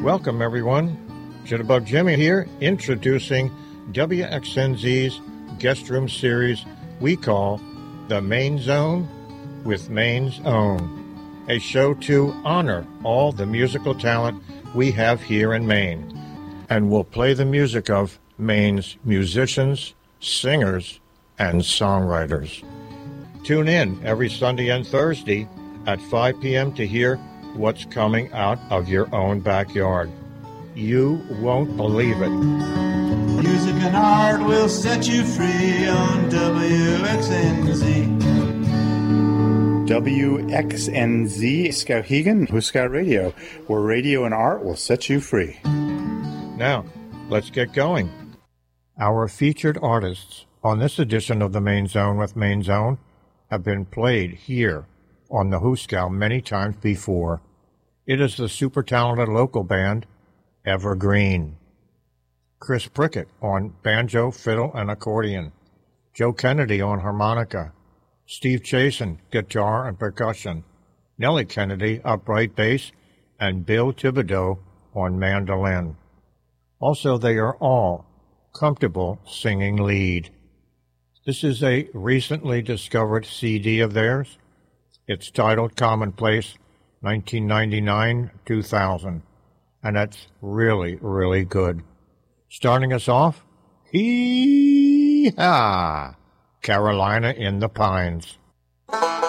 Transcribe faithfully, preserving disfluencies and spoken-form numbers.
Welcome, everyone. Jitterbug Jimmy here, introducing W X N Z's guest room series we call The Main Zone with Maine's Own, a show to honor all the musical talent we have here in Maine, and we'll play the music of Maine's musicians, singers, and songwriters. Tune in every Sunday and Thursday at five p.m. to hear what's coming out of your own backyard. You won't believe it. Music and art will set you free on W X N Z. W X N Z, Skowhegan, Huska Radio, where radio and art will set you free. Now, let's get going. Our featured artists on this edition of the Main Zone with Maine's Own have been played here on the Huskow many times before. It is the super talented local band, Evergreen. Chris Prickett on banjo, fiddle, and accordion. Joe Kennedy on harmonica. Steve Chasen, guitar and percussion. Nellie Kennedy, upright bass, and Bill Thibodeau on mandolin. Also, they are all comfortable singing lead. This is a recently discovered C D of theirs. It's titled Commonplace nineteen ninety-nine to two thousand, and that's really, really good. Starting us off, hee-haw, Carolina in the Pines.